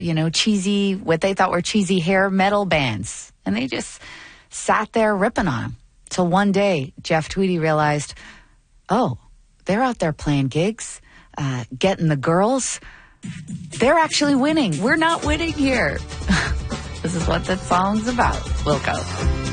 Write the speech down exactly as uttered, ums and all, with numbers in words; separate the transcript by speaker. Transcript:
Speaker 1: you know, cheesy, what they thought were cheesy hair metal bands. And they just sat there ripping on them. Till one day, Jeff Tweedy realized, oh, they're out there playing gigs, uh, getting the girls. They're actually winning. We're not winning here. This is what that song's about. Wilco.